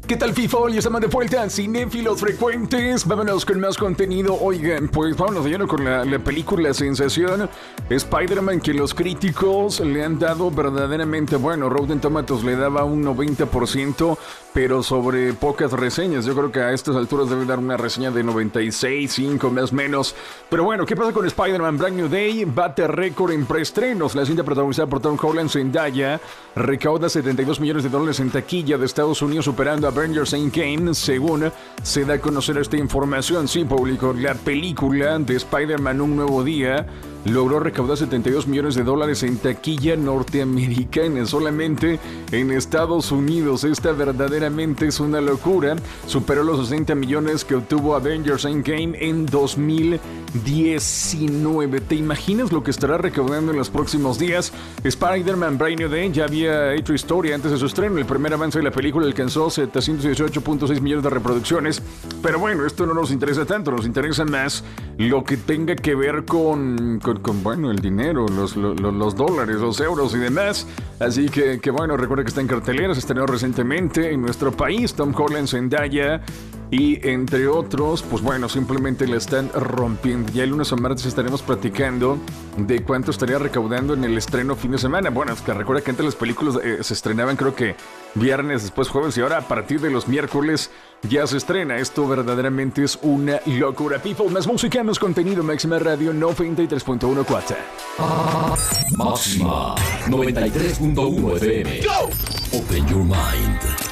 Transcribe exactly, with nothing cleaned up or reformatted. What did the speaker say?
¿Qué tal, Fifol? Ya estamos de vuelta, cinéfilos frecuentes. Vámonos con más contenido. Oigan, pues vámonos de lleno con la, la película sensación Spider-Man, que los críticos le han dado verdaderamente bueno. Rotten Tomatoes le daba un noventa por ciento, pero sobre pocas reseñas. Yo creo que a estas alturas debe dar una reseña de noventa y seis, cinco más o menos. Pero bueno, ¿qué pasa con Spider-Man Brand New Day? Bate récord en preestrenos. La cinta protagonizada por Tom Holland, Zendaya, recauda setenta y dos millones de dólares en taquilla de Estados Unidos, superando a Avengers Endgame, según se da a conocer esta información. Sí, público, la película de Spider-Man Un Nuevo Día logró recaudar setenta y dos millones de dólares en taquilla norteamericana, solamente en Estados Unidos. Esta verdaderamente es una locura. Superó los sesenta millones que obtuvo Avengers Endgame en dos mil diecinueve. ¿Te imaginas lo que estará recaudando en los próximos días? Spider-Man Brand New Day ya había hecho historia antes de su estreno. El primer avance de la película alcanzó setecientos dieciocho punto seis millones de reproducciones. Pero bueno, esto no nos interesa tanto. Nos interesa más lo que tenga que ver con, con, con bueno, el dinero, los, los, los dólares, los euros y demás. Así que, que bueno, recuerda que está en cartelera. Se estrenó recientemente en nuestro país. Tom Holland, Zendaya y entre otros, pues bueno, simplemente la están rompiendo. Ya el lunes o martes estaremos platicando de cuánto estaría recaudando en el estreno fin de semana. Bueno, es que recuerda que antes las películas eh, se estrenaban, creo que viernes, después jueves, y ahora a partir de los miércoles ya se estrena. Esto verdaderamente es una locura. People, más música, más contenido. Máxima Radio noventa y tres punto uno cuatro. Máxima noventa y tres punto uno F M. Go! Open your mind.